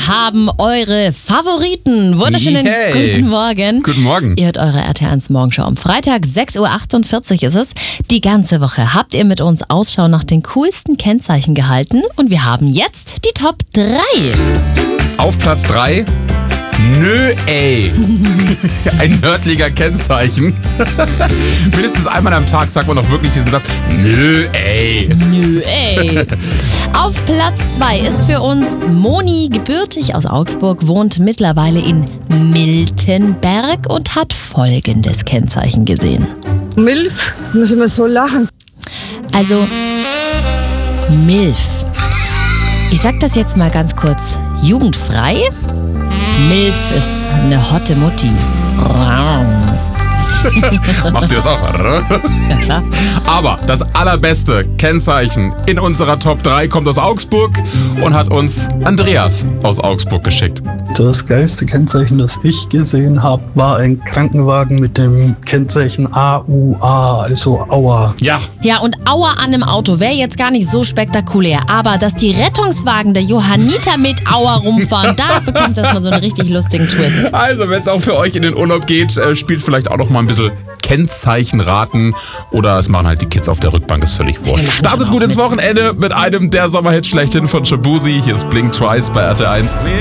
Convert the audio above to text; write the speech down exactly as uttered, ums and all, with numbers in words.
Wir haben eure Favoriten. Wunderschönen Hey. guten Morgen. Guten Morgen. Ihr hört eure R T L eins Morgenshow. Am Freitag, sechs Uhr achtundvierzig ist es. Die ganze Woche habt ihr mit uns Ausschau nach den coolsten Kennzeichen gehalten. Und wir haben jetzt die Top drei. Auf Platz drei. Nö, ey. Ein nördlicher Kennzeichen. Mindestens einmal am Tag sagt man doch wirklich diesen Satz. Nö, ey. Nö, ey. Auf Platz zwei ist für uns Moni, gebürtig aus Augsburg, wohnt mittlerweile in Miltenberg und hat folgendes Kennzeichen gesehen. Milf, muss immer so lachen. Also, Milf. Ich sag das jetzt mal ganz kurz. Jugendfrei? Milf ist eine hotte Mutti. Macht ihr das auch? Ja, klar. Aber das allerbeste Kennzeichen in unserer Top drei kommt aus Augsburg und hat uns Andreas aus Augsburg geschickt. Das geilste Kennzeichen, das ich gesehen habe, war ein Krankenwagen mit dem Kennzeichen A U A, also Aua. Ja, Ja, und Aua an einem Auto wäre jetzt gar nicht so spektakulär. Aber dass die Rettungswagen der Johanniter mit Aua rumfahren, da bekommt das mal so einen richtig lustigen Twist. also wenn es auch für euch in den Urlaub geht, äh, spielt vielleicht auch noch mal ein bisschen Kennzeichen raten. Oder es machen halt die Kids auf der Rückbank, ist völlig wurscht. Genau, Startet schon gut auch ins mit. Wochenende mit einem der Sommerhits schlechthin von Shabuzi. Hier ist Blink Twice bei R T L eins.